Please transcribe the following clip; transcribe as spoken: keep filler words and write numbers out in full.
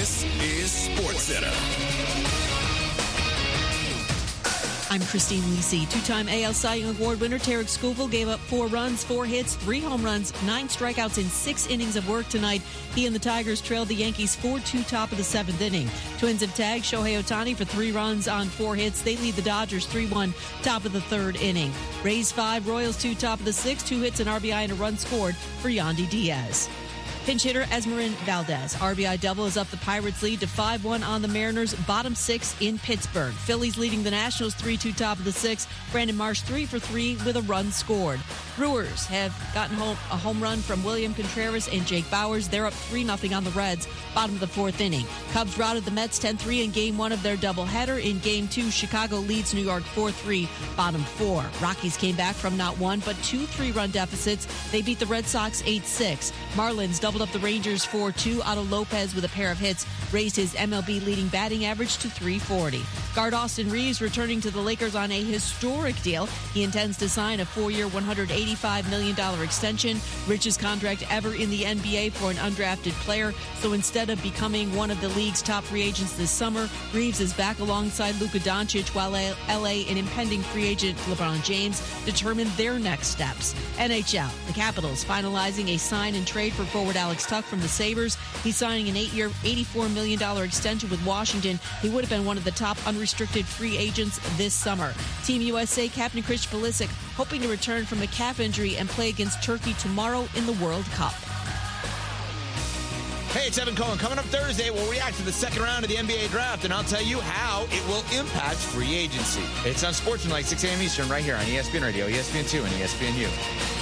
This is SportsCenter. I'm Christine Lisi. Two-time A L Cy Young Award winner Tarek Scoville gave up four runs, four hits, three home runs, nine strikeouts in six innings of work tonight. He and the Tigers trailed the Yankees four two top of the seventh inning. Twins have tagged Shohei Ohtani for three runs on four hits. They lead the Dodgers three one top of the third inning. Rays five, Royals two top of the sixth, two hits, an R B I, and a run scored for Yandy Diaz. Pinch hitter Esmerin Valdez. R B I double is up the Pirates' lead to five one on the Mariners' bottom six in Pittsburgh. Phillies leading the Nationals three two top of the sixth. Brandon Marsh three for three with a run scored. Brewers have gotten home a home run from William Contreras and Jake Bowers. They're up three nothing on the Reds, bottom of the fourth inning. Cubs routed the Mets ten three in game one of their doubleheader. In game two, Chicago leads New York four three, bottom four. Rockies came back from not one, but two three-run deficits. They beat the Red Sox eight six. Marlins doubled up the Rangers four two. Otto Lopez with a pair of hits raised his M L B leading batting average to three forty. Guard Austin Reeves returning to the Lakers on a historic deal. He intends to sign a four-year, one hundred eighty-five million dollars extension, richest contract ever in the N B A for an undrafted player. So instead of becoming one of the league's top free agents this summer, Reeves is back alongside Luka Doncic while L A and impending free agent LeBron James determine their next steps. N H L, the Capitals finalizing a sign and trade for forward Alex Tuch from the Sabres. He's signing an eight-year, eighty-four million dollars extension with Washington. He would have been one of the top unrestricted free agents this summer. Team U S A captain Chris Pulisic hoping to return from a calf injury and play against Turkey tomorrow in the World Cup. Hey, it's Evan Cohen. Coming up Thursday, we'll react to the second round of the N B A draft, and I'll tell you how it will impact free agency. It's on SportsCenter, like six a.m. Eastern, right here on E S P N Radio, E S P N two, and E S P N U.